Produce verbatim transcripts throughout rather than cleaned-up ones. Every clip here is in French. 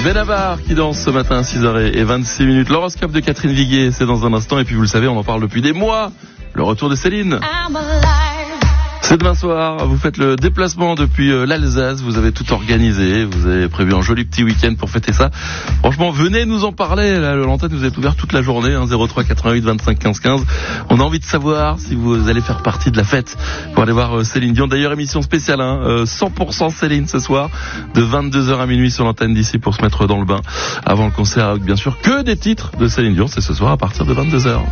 Benabar qui danse ce matin à six heures vingt-six minutes. L'horoscope de Catherine Viguier, c'est dans un instant. Et puis vous le savez, on en parle depuis des mois. Le retour de Céline. C'est demain soir, vous faites le déplacement depuis l'Alsace, vous avez tout organisé, vous avez prévu un joli petit week-end pour fêter ça. Franchement, venez nous en parler, là, l'antenne vous êtes ouverte toute la journée, hein, zéro trois quatre-vingt-huit vingt-cinq quinze quinze. On a envie de savoir si vous allez faire partie de la fête pour aller voir euh, Céline Dion. D'ailleurs, émission spéciale, hein, euh, cent pour cent Céline ce soir, de vingt-deux heures à minuit sur l'antenne d'ici pour se mettre dans le bain avant le concert, avec bien sûr que des titres de Céline Dion. C'est ce soir à partir de vingt-deux heures.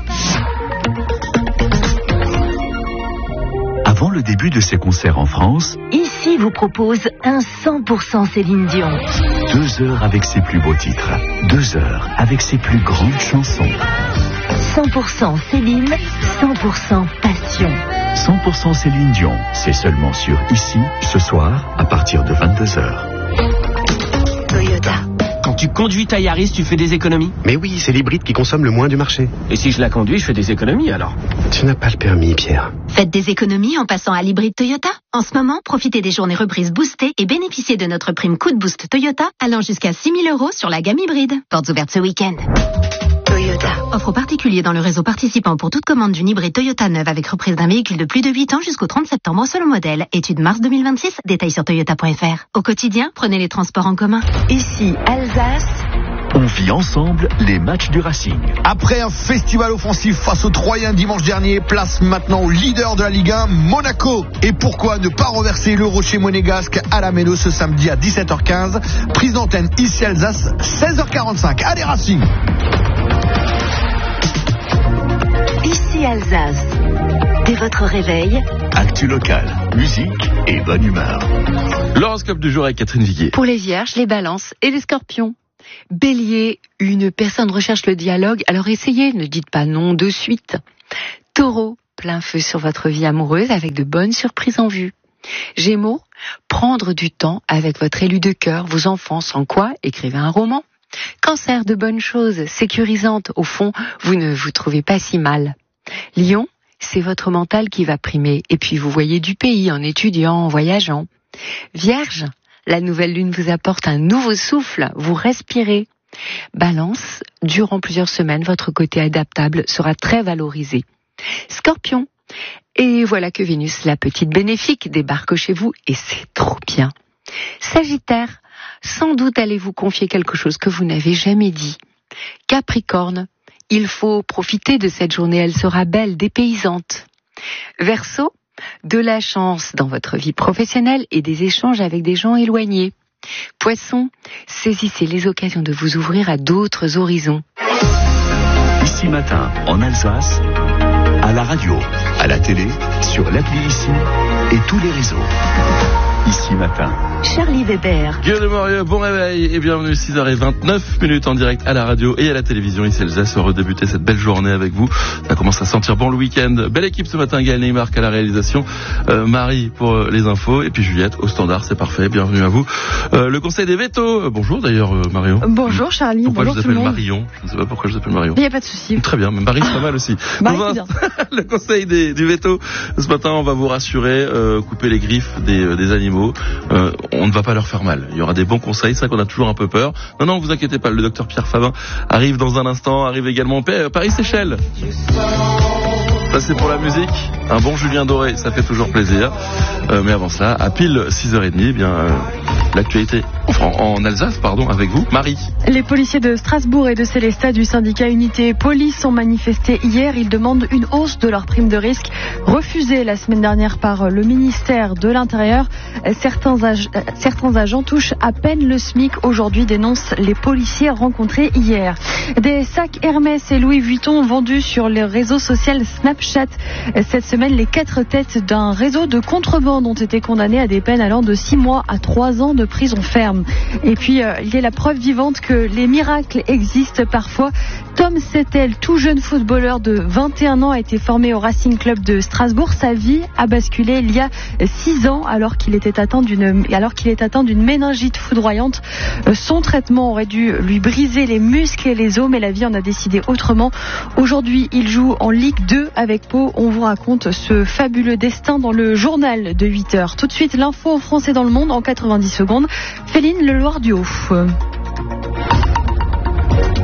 Avant le début de ses concerts en France, Ici vous propose un cent pour cent Céline Dion. deux heures avec ses plus beaux titres, deux heures avec ses plus grandes chansons. cent pour cent Céline, cent pour cent passion. cent pour cent Céline Dion, c'est seulement sur Ici, ce soir, à partir de vingt-deux heures. Toyota. Quand tu conduis ta Yaris, tu fais des économies? Mais oui, c'est l'hybride qui consomme le moins du marché. Et si je la conduis, je fais des économies alors? Tu n'as pas le permis, Pierre. Faites des économies en passant à l'hybride Toyota. En ce moment, profitez des journées reprises boostées et bénéficiez de notre prime coup de boost Toyota allant jusqu'à six mille euros sur la gamme hybride. Portes ouvertes ce week-end. Toyota. Offre aux particuliers dans le réseau participant pour toute commande d'une hybride Toyota neuve avec reprise d'un véhicule de plus de huit ans jusqu'au trente septembre selon modèle. Étude mars deux mille vingt-six. Détails sur toyota point f r. Au quotidien, prenez les transports en commun. Ici, Alsace. On vit ensemble les matchs du Racing. Après un festival offensif face aux Troyens dimanche dernier, place maintenant au leader de la Ligue un, Monaco. Et pourquoi ne pas renverser le Rocher monégasque à la Méno ce samedi à dix-sept heures quinze. Prise d'antenne ici Alsace, seize heures quarante-cinq. Allez Racing! Ici Alsace. Dès votre réveil, Actu local, musique et bonne humeur. L'horoscope du jour avec Catherine Viguier. Pour les vierges, les balances et les scorpions. Bélier, une personne recherche le dialogue, alors essayez, ne dites pas non de suite. Taureau, plein feu sur votre vie amoureuse avec de bonnes surprises en vue. Gémeaux, prendre du temps avec votre élu de cœur, vos enfants, sans quoi écrivez un roman. Cancer, de bonnes choses, sécurisantes, au fond, vous ne vous trouvez pas si mal. Lion, c'est votre mental qui va primer, et puis vous voyez du pays en étudiant, en voyageant. Vierge, la nouvelle lune vous apporte un nouveau souffle, vous respirez. Balance, durant plusieurs semaines, votre côté adaptable sera très valorisé. Scorpion, et voilà que Vénus, la petite bénéfique, débarque chez vous, et c'est trop bien. Sagittaire, sans doute allez-vous confier quelque chose que vous n'avez jamais dit. Capricorne, il faut profiter de cette journée, elle sera belle, dépaysante. Verseau, de la chance dans votre vie professionnelle et des échanges avec des gens éloignés. Poisson, saisissez les occasions de vous ouvrir à d'autres horizons. Ici matin, en Alsace, à la radio, à la télé, sur l'appli Ici et tous les réseaux. Ici matin. Charlie Weber. Guillaume Morieux, bon réveil et bienvenue, six heures vingt-neuf minutes en direct à la radio et à la télévision. Ici Alsace, heureux de débuter cette belle journée avec vous. Ça commence à sentir bon le week-end. Belle équipe ce matin, Gaël Neymar à la réalisation, euh, Marie pour euh, les infos et puis Juliette au standard, c'est parfait, bienvenue à vous. Euh, le conseil des vétos, euh, bonjour d'ailleurs euh, Marion. Bonjour Charlie, pourquoi bonjour je vous tout le appelle monde. Marion? Je ne sais pas pourquoi je vous appelle Marion. Il n'y a pas de souci. Très bien, mais Marie c'est pas mal aussi. Marie, On va- c'est bien. Le conseil des, du veto, ce matin on va vous rassurer, euh, couper les griffes des, euh, des animaux, euh, on ne va pas leur faire mal. Il y aura des bons conseils, c'est vrai qu'on a toujours un peu peur. Non, non, vous inquiétez pas, le docteur Pierre Favin arrive dans un instant, arrive également P- Paris-Séchelles. Ça c'est pour la musique, un bon Julien Doré, ça fait toujours plaisir. Euh, mais avant cela, à pile six heures trente, eh bien, euh, l'actualité en, en Alsace, pardon, avec vous, Marie. Les policiers de Strasbourg et de Célestat du syndicat Unité Police ont manifesté hier. Ils demandent une hausse de leur prime de risque, refusée la semaine dernière par le ministère de l'Intérieur. Certains, ag- certains agents touchent à peine le SMIC aujourd'hui, dénoncent les policiers rencontrés hier. Des sacs Hermès et Louis Vuitton vendus sur le réseau social Snapchat. Cette semaine, les quatre têtes d'un réseau de contrebande ont été condamnées à des peines allant de six mois à trois ans de prison ferme. Et puis, euh, il y a la preuve vivante que les miracles existent parfois. Tom Settel, tout jeune footballeur de vingt et un ans, a été formé au Racing Club de Strasbourg. Sa vie a basculé il y a six ans alors qu'il était atteint d'une, alors qu'il est atteint d'une méningite foudroyante. Son traitement aurait dû lui briser les muscles et les os, mais la vie en a décidé autrement. Aujourd'hui, il joue en Ligue deux avec Pau. On vous raconte ce fabuleux destin dans le journal de huit heures. Tout de suite, l'info en France et dans le monde en quatre-vingt-dix secondes. Féline Le Loir du Haut.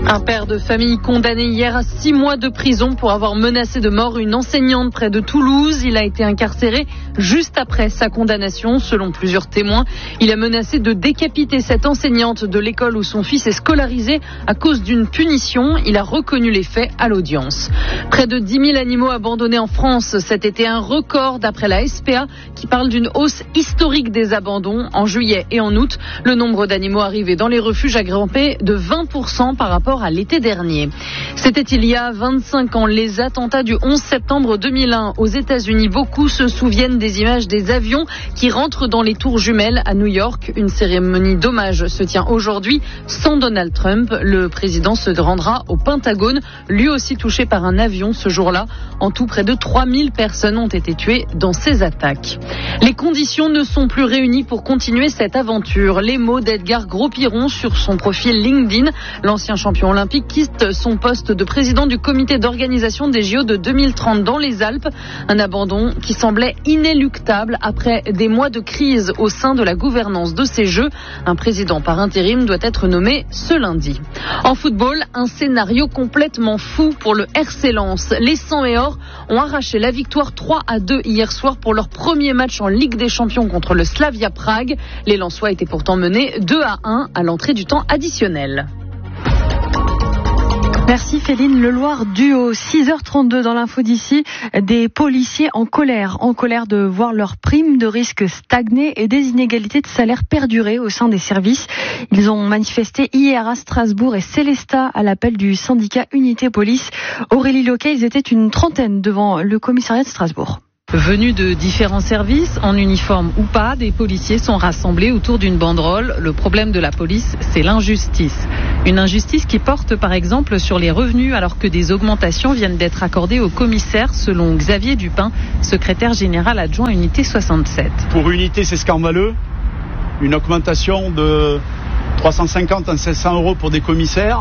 Un père de famille condamné hier à six mois de prison pour avoir menacé de mort une enseignante près de Toulouse. Il a été incarcéré juste après sa condamnation, selon plusieurs témoins. Il a menacé de décapiter cette enseignante de l'école où son fils est scolarisé à cause d'une punition. Il a reconnu les faits à l'audience. Près de dix mille animaux abandonnés en France cet été, un record d'après la S P A qui parle d'une hausse historique des abandons. En juillet et en août, le nombre d'animaux arrivés dans les refuges a grimpé de vingt pour cent par rapport à l'été dernier. C'était il y a vingt-cinq ans, les attentats du onze septembre deux mille un aux États-Unis. Beaucoup se souviennent des images des avions qui rentrent dans les tours jumelles à New York. Une cérémonie d'hommage se tient aujourd'hui sans Donald Trump. Le président se rendra au Pentagone, lui aussi touché par un avion ce jour-là. En tout, près de trois mille personnes ont été tuées dans ces attaques. Les conditions ne sont plus réunies pour continuer cette aventure. Les mots d'Edgar Gros-Piron sur son profil LinkedIn. L'ancien champion olympique quitte son poste de président du comité d'organisation des J O de deux mille trente dans les Alpes. Un abandon qui semblait inéluctable après des mois de crise au sein de la gouvernance de ces Jeux. Un président par intérim doit être nommé ce lundi. En football, un scénario complètement fou pour le R C Lens. Les cent et or ont arraché la victoire trois à deux hier soir pour leur premier match en Ligue des Champions contre le Slavia Prague. Les Lensois étaient pourtant menés deux à un à l'entrée du temps additionnel. Merci Féline. Le Loir duo, six heures trente-deux dans l'info d'ici, des policiers en colère, en colère de voir leur prime de risque stagner et des inégalités de salaire perdurer au sein des services. Ils ont manifesté hier à Strasbourg et Célestat à l'appel du syndicat Unité Police. Aurélie Loquet, ils étaient une trentaine devant le commissariat de Strasbourg. Venus de différents services, en uniforme ou pas, des policiers sont rassemblés autour d'une banderole. Le problème de la police, c'est l'injustice. Une injustice qui porte par exemple sur les revenus alors que des augmentations viennent d'être accordées aux commissaires, selon Xavier Dupin, secrétaire général adjoint Unité soixante-sept. Pour Unité, c'est scandaleux. Une augmentation de trois cent cinquante à cinq cents euros pour des commissaires.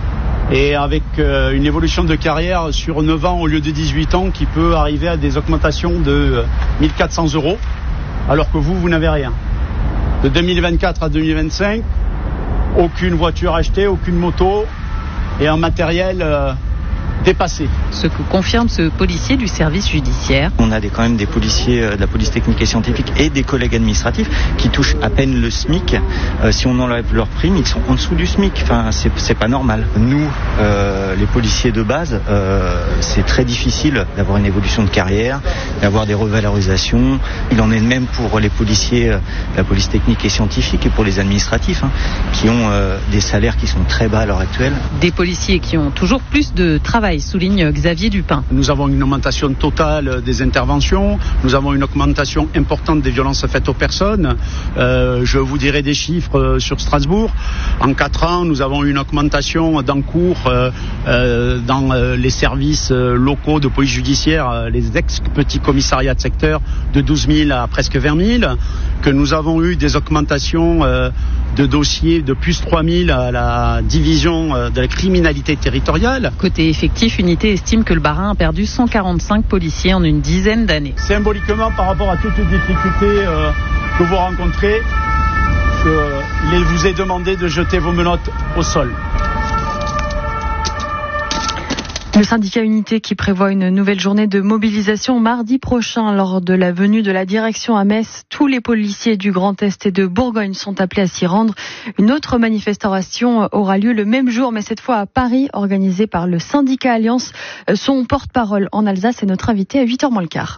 Et avec euh, une évolution de carrière sur neuf ans au lieu de dix-huit ans qui peut arriver à des augmentations de euh, mille quatre cents euros, alors que vous, vous n'avez rien. De deux mille vingt-quatre à deux mille vingt-cinq, aucune voiture achetée, aucune moto et un matériel euh, dépassé. Ce que confirme ce policier du service judiciaire. On a des, quand même des policiers de la police technique et scientifique et des collègues administratifs qui touchent à peine le SMIC. Euh, si on enlève leur prime, ils sont en dessous du SMIC. Enfin, c'est, c'est pas normal. Nous, euh, les policiers de base, euh, c'est très difficile d'avoir une évolution de carrière, d'avoir des revalorisations. Il en est de même pour les policiers de la police technique et scientifique et pour les administratifs, hein, qui ont euh, des salaires qui sont très bas à l'heure actuelle. Des policiers qui ont toujours plus de travail, souligne Xavier Dupin. Nous avons une augmentation totale des interventions, nous avons une augmentation importante des violences faites aux personnes. Euh, je vous dirai des chiffres sur Strasbourg. En quatre ans, nous avons une augmentation d'encours euh, euh, dans euh, les services locaux de police judiciaire, euh, les ex-petits commissariats de secteur, de douze mille à presque vingt mille. Que nous avons eu des augmentations euh, de dossiers de plus trois mille à la division euh, de la criminalité territoriale. Côté effectif, Unité estime que le Bas-Rhin a perdu cent quarante-cinq policiers en une dizaine d'années. Symboliquement, par rapport à toutes les difficultés euh, que vous rencontrez, il vous est demandé de jeter vos menottes au sol. Le syndicat Unité qui prévoit une nouvelle journée de mobilisation mardi prochain lors de la venue de la direction à Metz. Tous les policiers du Grand Est et de Bourgogne sont appelés à s'y rendre. Une autre manifestation aura lieu le même jour, mais cette fois à Paris, organisée par le syndicat Alliance. Son porte-parole en Alsace est notre invité à huit heures moins le quart.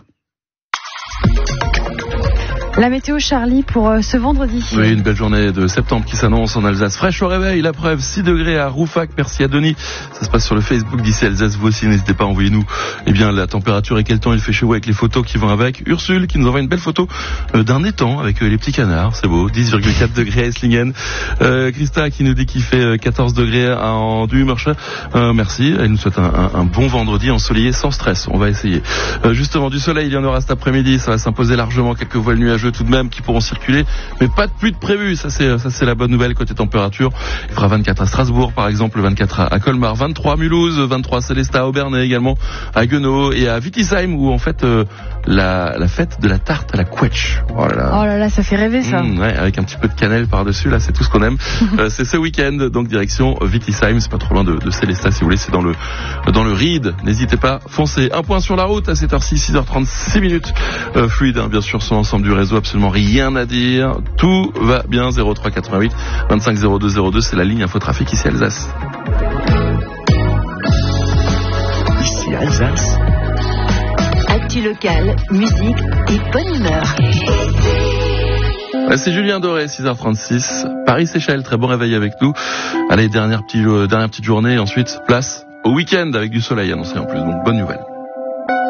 La météo, Charlie, pour euh, ce vendredi. Oui, une belle journée de septembre qui s'annonce en Alsace. Fraîche au réveil, la preuve, six degrés à Roufac, merci à Denis. Ça se passe sur le Facebook d'ici Alsace. Vous aussi, n'hésitez pas à envoyer nous eh bien, la température et quel temps il fait chez vous avec les photos qui vont avec. Ursule qui nous envoie une belle photo euh, d'un étang avec euh, les petits canards. C'est beau. dix virgule quatre degrés à Esslingen. Euh, Christa qui nous dit qu'il fait euh, quatorze degrés à Andu-Marcha. Euh, merci. Elle nous souhaite un, un, un bon vendredi ensoleillé sans stress. On va essayer. Euh, justement, du soleil, il y en aura cet après-midi. Ça va s'imposer largement. Quelques voiles nuageuses nuageux tout de même qui pourront circuler, mais pas de pluie de prévu. Ça c'est ça c'est la bonne nouvelle côté température. Il fera vingt-quatre à Strasbourg par exemple, vingt-quatre à Colmar, vingt-trois à Mulhouse, vingt-trois à Célestat, à Aubernais également, à Guenot et à Wittisheim où en fait euh, la, la fête de la tarte à la quetch. Oh là là, oh là, là ça fait rêver ça. Mmh, ouais, avec un petit peu de cannelle par-dessus, là c'est tout ce qu'on aime. euh, c'est ce week-end, donc direction Wittisheim, c'est pas trop loin de, de Célestat si vous voulez, c'est dans le dans le Ried. N'hésitez pas, foncez. Un point sur la route à sept heures six, six heures trente-six minutes. Euh, fluide, hein, bien sûr, sur l'ensemble du réseau, absolument rien à dire. Tout va bien. Zéro trois quatre-vingt-huit vingt-cinq zéro deux zéro deux, c'est la ligne Infotrafic ici Alsace. Ici Alsace. Actu local, musique et bonne humeur. C'est Julien Doré, six heures trente-six. Paris-Séchelles, très bon réveil avec nous. Allez, dernière petite, euh, dernière petite journée. Ensuite, place au week-end avec du soleil annoncé en plus. Donc, bonne nouvelle.